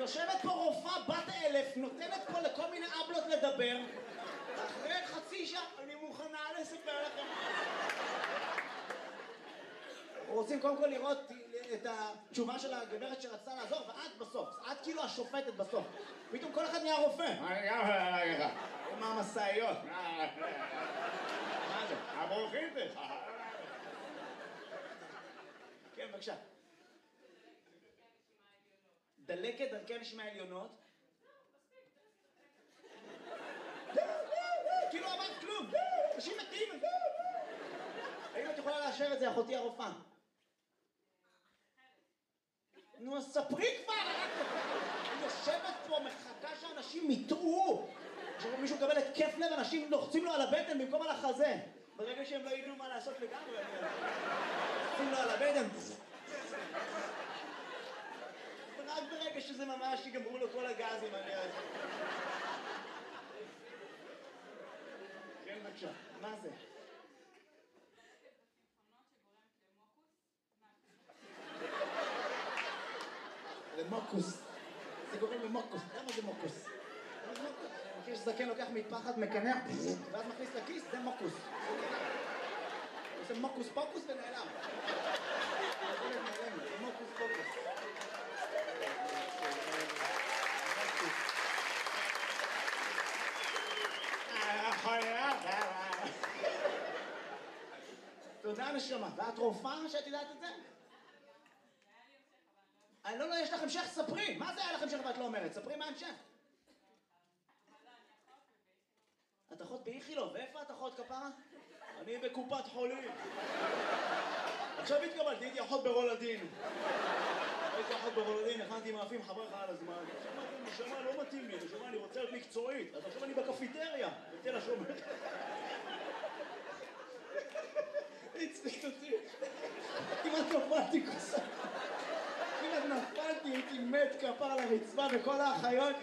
יושבת פה רופאה בת 1000, נותנת פה לכל מיני אבלות לדבר. אחרי חצי שעה, אני מוכנה לספר לכם. רוצים קודם כל לראות את התשובה של הגברת שרצתה לעזור, ואת בסוף, את כאילו השופטת בסוף. פתאום כל אחד נהיה רופא. עם המסעיות. מה זה? הברוכים. כן, בבקשה. דלקת דרכי הנשימה העליונות. כאילו אמרת כלום. אנשים מתים. האם את יכולה לאשר את זה, אחותי הרופאה? נו, אז ספרי כבר! אני יושבת פה, מחכה שאנשים יטעו. כשמישהו מקבל התקף לב, אנשים לוחצים לו על הבטן במקום על החזה. ברגע שהם לא ידעו מה לעשות לגמרי, לוחצים לו על הבטן. רק ברגע שזה ממש יגמרו לו כל הגזים, אני אז... כן, בבקשה. מה זה? למוקוס. זה גורם למוקוס. למה זה מוקוס? מכיר שזקן לוקח מטפחת, מקנח, ואז מכניס לכיס, זה מוקוס. עושה מוקוס פוקוס ונעלם. זה מוקוס פוקוס. תודה נשמה. ואת רופאה שאת יודעת את זה? לא, יש לך המשך, ספרי. מה זה היה לך המשך ואת לא אומרת? ספרי מה המשך. את אחות באיכילוב, ואיפה את אחות כפרה? אני בקופת חולים. עכשיו התקבלתי, הייתי אחות ברולדין. הייתי אחות ברולדין, הכנתי מאפים חברך על הזמן. נשמה, לא מתאים לי, נשמה, אני רוצה להיות מקצועית. אז עכשיו אני בקפיטריה, בתל השומר. הצחיק אותי. כמעט נפלתי כוסה. כמעט נפלתי, הייתי מת כפר לרצפה וכל האחיות.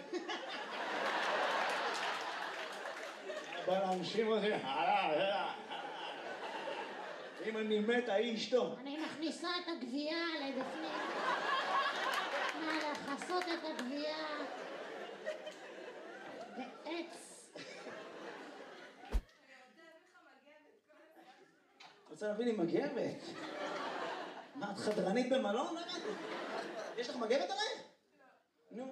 בא להנשים אותי, אם אני מת, ההיא אשתו. אני מכניסה את הגבייה לבפנים. לכסות את הגבייה. בעץ. רוצה להביא לי מגבת? מה, את חדרנית במלון? יש לך מגבת עלייך? נו.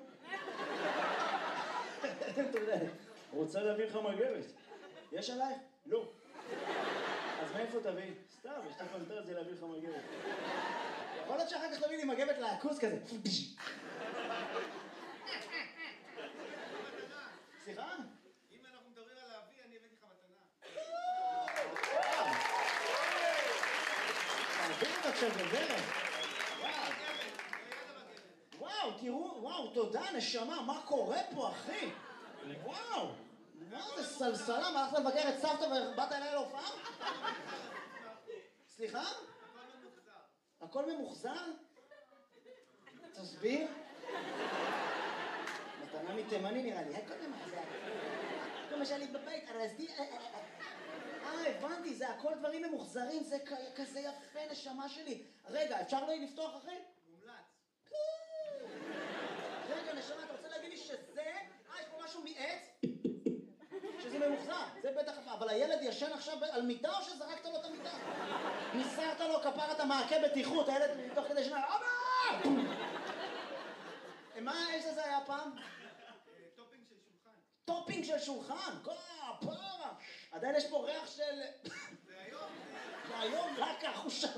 תודה. רוצה להביא לך מגבת. יש עלייך? לא. אז מאיפה תביא? סתם, יש לי פנטזיה להביא לך מגבת. יכול להיות שאחר כך תביא לי מגבת לעכוס כזה. סליחה? אם אנחנו מדברים על להביא, אני הבאתי לך מתנה. תביא לי בבקשה גברת. וואו, תראו, וואו, תודה נשמה, מה קורה פה אחי? וואו, מה זה סלסלה? מה הלכת לבקר את סבתא ובאת אליי להופעה? סליחה? הכל ממוחזר? תסביר? מתנה מתימני נראה לי, הכל ממוחזר. כל מה שהיה לי בבית, הרזתי... הבנתי, זה הכל דברים ממוחזרים, זה כזה יפה נשמה שלי. רגע, אפשר לא לפתוח אחי? מומלץ. רגע, נשמה, אתה רוצה להגיד לי שזה... יש פה משהו מעץ? שזה ממוחזר, זה בטח... אבל הילד ישן עכשיו על מיטה או שזרקת לו את המיטה? ניסרת לו כפרת המעקה בטיחות, הילד תוך כדי שנה... אבא! מה האש הזה היה פעם? טופינג של שולחן. טופינג של שולחן? פרה! עדיין יש פה ריח של... זה היום. זה היום רק החושה.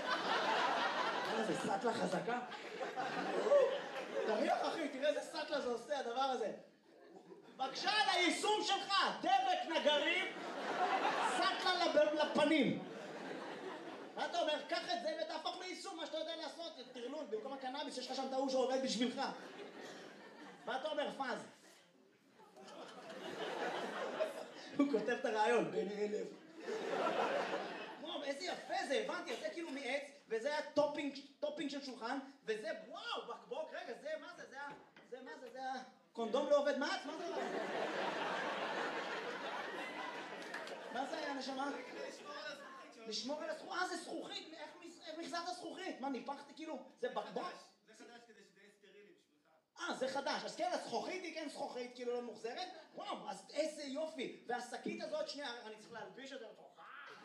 זה סטלה חזקה. תריח אחי, תראה איזה סטלה זה עושה הדבר הזה. בבקשה על היישום שלך, דבק נגרים, סטלה לפנים. מה אתה אומר? קח את זה ותהפוך ליישום, מה שאתה יודע לעשות, תרלול, במקום הקנאביס, יש לך שם טעו שעובד בשבילך. מה אתה אומר, פאז? הוא כותב את הרעיון, בין 1000. וואו, איזה יפה זה, הבנתי, זה כאילו מעץ, וזה היה טופינג של שולחן, וזה, וואו, בקבוק, רגע, זה, מה זה, זה מה זה, זה הקונדום לא עובד מעץ? מה זה? מה זה היה, נשמה? לשמור על הזכוכית. זה זכוכית, איך מחזרת זכוכית? מה, ניפחתי כאילו, זה בקבוק? זה חדש כדי שזה יהיה סטרילי בשבילך. זה חדש. אז כן, הזכוכית היא כן זכוכית, כאילו לא מוחזרת. וואו, אז איזה יופי. והשקית הזאת, שנייה, אני צריך להלביש את זה לתוכה.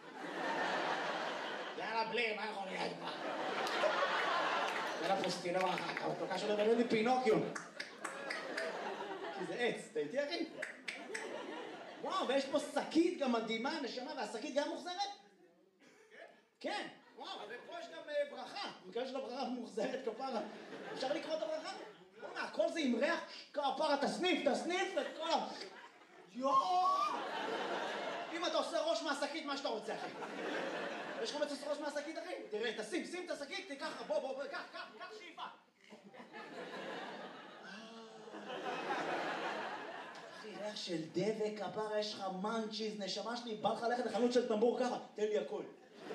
יאללה, בלי, מה יכול להיות פה? יאללה, פוסטינור אחר כך, הוא כל כך שלא בנו לי פינוקיו. כי זה עץ, אתה איתי אחי? וואו, ויש פה שקית גם מדהימה, נשמה, והשקית גם מוחזרת? כן. וואו, ופה יש גם ברכה. מקווה של הברכה מוחזרת כפרה. אפשר לקרוא את הברכה? בוא'נה, הכל זה עם ריח כפרה, תסניף, ואת כל ה... יואו! אם אתה עושה ראש מהשקית, מה שאתה רוצה, אחי? יש לך מצוס ראש מהשקית, אחי? תראה, שים את השקית, תיקח, בוא, קח שאיפה. אחי, ריח של דבק, כפרה, יש לך מנצ'יז, נשמה שלי, בא לך ללכת לחנות של טמבור ככה, תן לי הכל.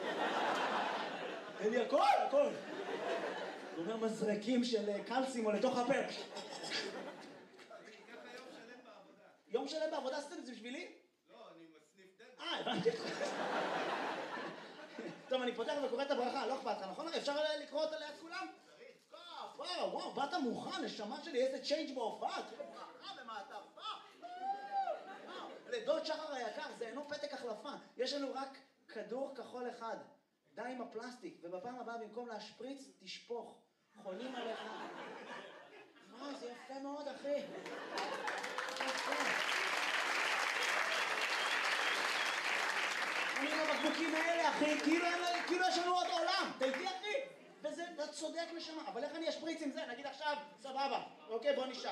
תן לי הכל. הוא אומר מזרקים של קלסימו לתוך הפה. ככה יום שלם בעבודה. יום שלם בעבודה עשיתם את זה בשבילי? לא, אני מסניף דלת. הבנתי. טוב, אני פותח וקורא את הברכה, לא אכפת לך, נכון? אפשר לקרוא אותה ליד כולם? וואו, באת מוכן, נשמה שלי, איזה צ'יינג' בהופעה, תראה ברכה במעטפה. לדוד שחר היקר, זה אינו פתק החלפה, יש לנו רק כדור כחול אחד. די עם הפלסטיק, ובפעם הבאה במקום להשפריץ, תשפוך. חונים עליך. וואו, זה יפה מאוד, אחי. יפה. אני עם הבקבוקים האלה, אחי, כאילו יש לנו עוד עולם. אתה איתי, אחי? וזה, אתה צודק נשמה. אבל איך אני אשפריץ עם זה? נגיד עכשיו, סבבה. אוקיי, בוא נשאר.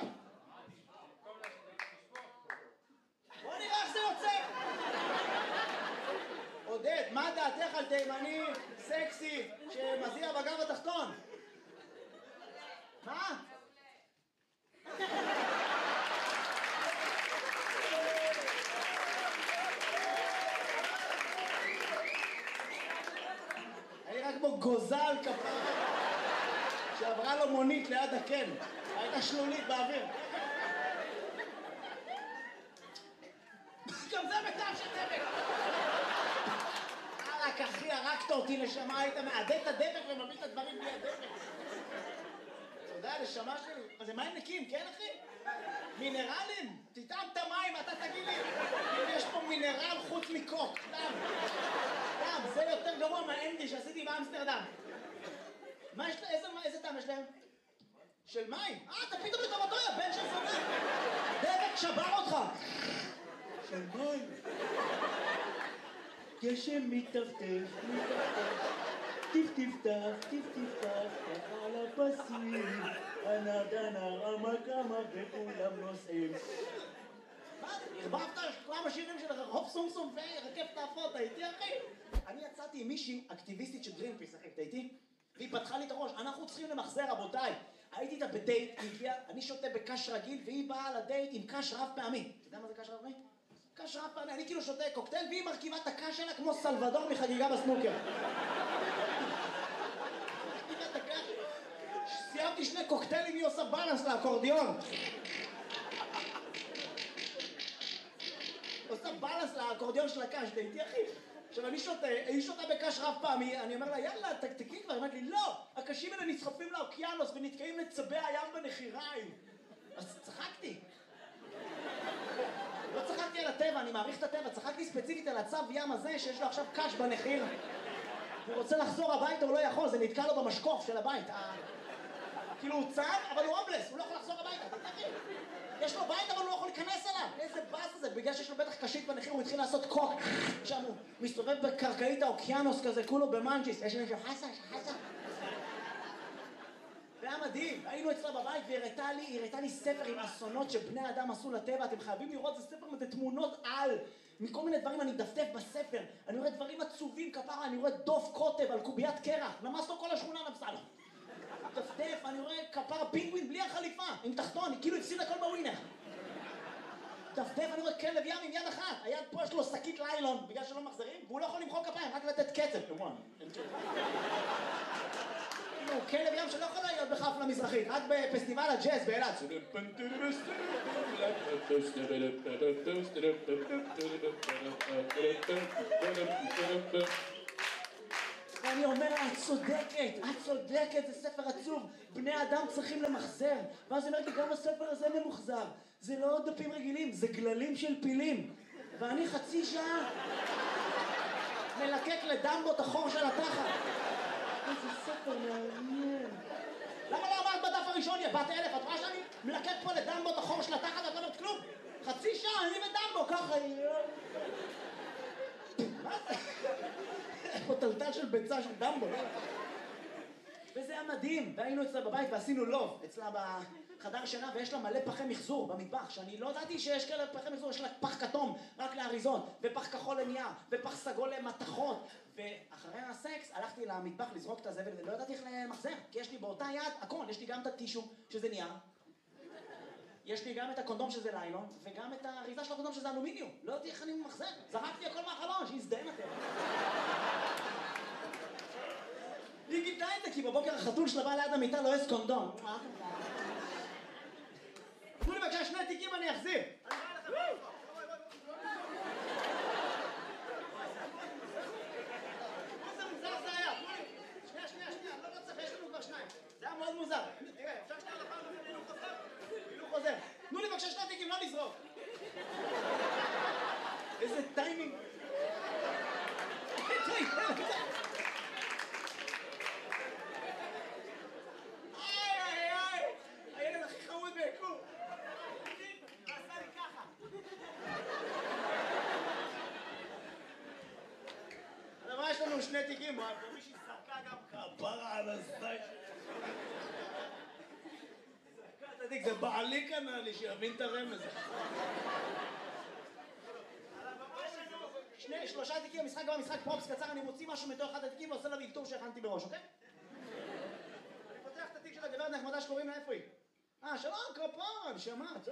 בוא נראה איך זה יוצא. עודד, מה דעתך על תימני סקסי שמזיע בגב התחתון? מה? אני רק כמו גוזל כפרה שעברה לו מונית ליד הקן. הייתה שלולית באוויר. גם זה בטעם של דבק. רק אחי, הרגת אותי נשמה, היית מעדד את הדבק ומביא את הדברים בלי הדבק. אתה יודע, נשמה שלי, מה זה מים נקיים, כן אחי? מינרלים? תטעם את המים, אתה תגיד לי אם יש פה מינרל חוץ מקוק, דם, זה יותר גרוע מהאנדי שעשיתי באמסטרדם. מה יש להם? איזה טעם יש להם? של מים? אתה פתאום לטובתו, יא בן של זונה. דבק שבר אותך. של מים. גשם מטפטף, טפטף, ככה על הפסים, הנר, עמק, וכולם נוסעים. מה? הרבבת כמה שירים של הופ סום סום ורקף תעפות, אתה איתי אחי? אני יצאתי עם מישהי אקטיביסטית של גרינפיס, אחי, אתה איתי? והיא פתחה לי את הראש, אנחנו צריכים למחזר, רבותיי. הייתי איתה בדייט, היא הגיעה, אני שותה בקש רגיל, והיא באה לדייט עם קש רב פעמי. אתה יודע מה זה קש רב פעמי? קש רב פעמי, אני כאילו שותה קוקטייל, והיא מרכיבה את הקש שלה כמו סלבדור מחגיגה בסנוקר. סיימתי 2 קוקטיילים, היא עושה בלנס לאקורדיון. עושה בלנס לאקורדיון של הקש, אתה איתי אחי? עכשיו אני שותה, היא שותה בקש רב פעמי, אני אומר לה יאללה תקתקי כבר, היא אומרת לי לא, הקשים האלה נסחפים לאוקיינוס ונתקעים לצבי הים בנחיריים. אז צחקתי. לא צחקתי על הטבע, אני מעריך את הטבע, צחקתי ספציפית על הצב ים הזה שיש לו עכשיו קש בנחיר. הוא רוצה לחזור הביתה, הוא לא יכול, זה נתקע לו במשקוף של הבית. כאילו הוא צב, אבל הוא הומלס, הוא לא יכול לחזור הביתה, אתה תגיד. יש לו בית אבל הוא לא יכול להיכנס אליו. איזה באס זה, בגלל שיש לו בטח קשית בנחיר, הוא התחיל לעשות קוק. שם הוא מסתובב בקרקעית האוקיינוס כזה, כולו במנג'יס. יש מישהו חסה. זה היה מדהים, היינו אצלה בבית והיא הראתה לי ספר עם אסונות שבני אדם עשו לטבע, אתם חייבים לראות, זה ספר עם תמונות על, מכל מיני דברים אני דפדף בספר, אני רואה דברים עצובים כפרה, אני רואה דוף קוטב על קוביית קרח, נמס לו כל השכונה נמסה לו. דפדף, אני רואה כפרה פינגווין בלי החליפה, עם תחתון, היא כאילו הפסיד הכל בווינר. דפדף, אני רואה כלב ים עם יד אחת, היד פה יש לו שקית ליילון, בגלל שלא מחזרים, והוא לא יכול למחוא כפיים, רק לתת קצב. כאילו, כלב ים שלא יכול להיות בחפלה מזרחית, רק בפסטיבל הג'אז באילת. ואני אומר לה, את צודקת, זה ספר עצוב, בני אדם צריכים למחזר. ואז היא אומרת לי, גם הספר הזה ממוחזר. זה לא דפים רגילים, זה גללים של פילים. ואני חצי שעה מלקק לדמבו את החור של התחת. איזה ספר מעניין. למה לא אמרת בדף הראשון, יא בת אלף? את רואה שאני מלקק פה לדמבו את החור של התחת ואת לא אומרת כלום? חצי שעה, אני ודמבו, ככה... מה זה? פה טלטל של ביצה של דמבו. וזה היה מדהים, והיינו אצלה בבית ועשינו לוב אצלה בחדר שינה, ויש לה מלא פחי מחזור במטבח, שאני לא ידעתי שיש כאלה פחי מחזור, יש לה פח כתום רק לאריזות, ופח כחול לנייר, ופח סגול למתכות. ואחרי הסקס הלכתי למטבח לזרוק את הזבל, ולא ידעתי איך למחזר, כי יש לי באותה יד הכל, יש לי גם את הטישו שזה נייר, יש לי גם את הקונדום שזה ליילון, וגם את האריזה של הקונדום שזה אלומיניום. לא יודעתי איך אני מחזר, זרקתי הכל מהחלון, שיזדיין אתם. היא גידלה את זה, כי בבוקר החתול שלה בא ליד המיטה לא יש קונדום. תנו לי בבקשה 2 תיקים אני אחזיר. איזה מוזר זה היה. שנייה, לא צריך, יש לנו כבר 2. זה היה מאוד מוזר. תראה, אפשר שנייה לפעם הילוך חוזר. תנו לי בבקשה 2 תיקים, לא לזרוק. איזה טיימינג. הילד הכי חמוד ביקום. עשה לי ככה. אבל יש לנו 2 תיקים, מישהי סרקה גם כפרה על הסטייל. סרקה את התיק, זה בעלי קנה לי שיבין את הרמז. 3 תיקים, המשחק גם המשחק פרופס קצר, אני מוציא משהו מתוך אחד התיקים ועושה לה באלתור שהכנתי בראש, אוקיי? אני פותח את התיק של הגברת נחמדה שקוראים לה, איפה היא? שלום, כפרה, נשמה, טוב,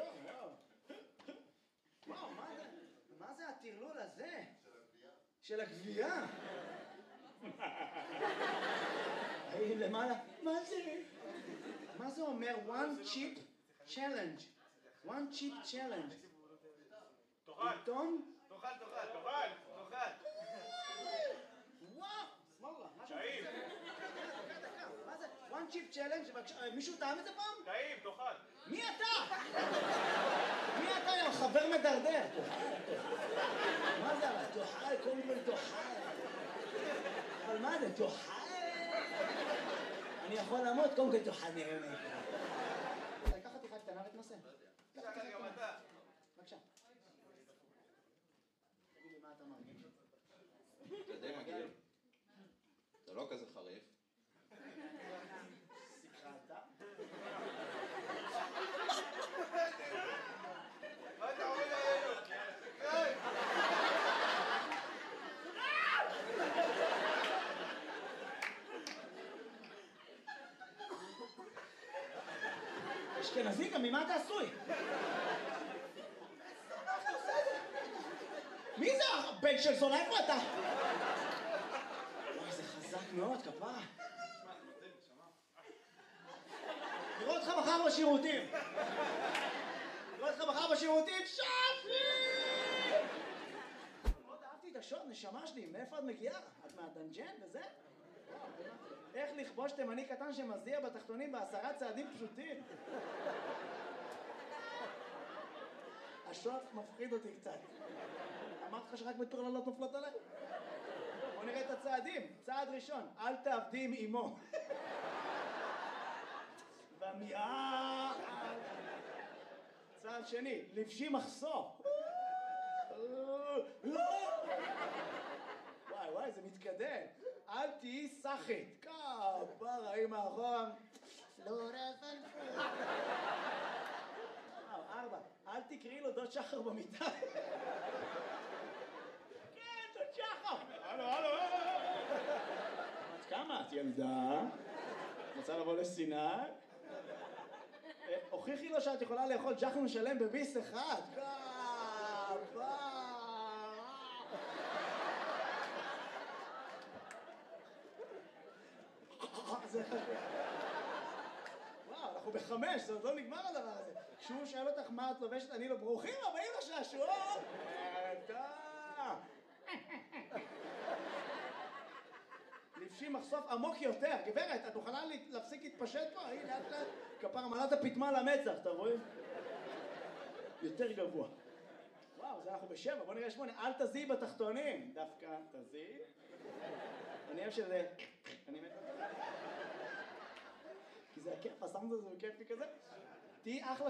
וואו, מה זה הטרלול הזה? של הגבייה? למעלה, מה זה אומר? One chip challenge. One chip challenge. תאכל. עיתון? תאכל. וואו, סמאללה. טעים. מה זה? One chip challenge? מישהו טעם את זה פעם? טעים, תאכל. מי אתה? יא חבר מדרדר? מה זה אבל? תאכל, קודם כל תאכל. אבל מה זה? תאכל? אני יכול לעמוד, קודם כל תאכל נראה מה יקרה. לקחת תיכה קטנה ותנסה. תאכל גם אתה. בבקשה. תגיד לי מה אתה מרגיש? זה די מגעיל. זה לא כזה חריף. שיחדת? מה אתה עומד עלינו? אשכנזי גם, ממה אתה עשוי? מי זה הבן של זונה? איפה אתה? וואי, זה חזק מאוד, כפרה. נראה אותך מחר בשירותים. שפי! מאוד אהבתי את השוט, נשמה שלי. מאיפה את מגיעה? את מהדנג'ן וזה? איך לכבוש תימני קטן שמזיע בתחתונים ב10 צעדים פשוטים? השוט מפחיד אותי קצת. אמרתי לך שרק מטורללות נופלות עליי? בוא נראה את הצעדים. צעד ראשון, אל תעבדי עם אמו. ומיעה. צעד שני, לבשי מחסור. וואי, זה מתקדם. אל תהיי סחית. כפרה, אמא אחורה. פלורה פלפול. 4, אל תקראי לו דוד שחר במיטה. כן, דוד שחר. הלו. את כמה? את ילדה? רוצה לבוא לסיני? הוכיחי לו שאת יכולה לאכול ג'חנון שלם בביס אחד. וואו, אנחנו ב5, זה עוד לא נגמר הדבר הזה. כשהוא שואל אותך מה את לובשת, אני לא ברוכים הבאים לשעשועון. לבשי לי מחשוף עמוק יותר. גברת, את מוכנה להפסיק להתפשט פה? הנה, לאט לאט. כפרה, מלאת הפטמה למצח, אתה רואה? יותר גבוה. וואו, זה אנחנו ב7, בוא נראה 8. אל תזיעי בתחתונים. דווקא תזיעי. אני אוהב שזה... אני מת... כי זה הכיף, הסאונד הזה הוא כיף לי כזה. תהי אחלה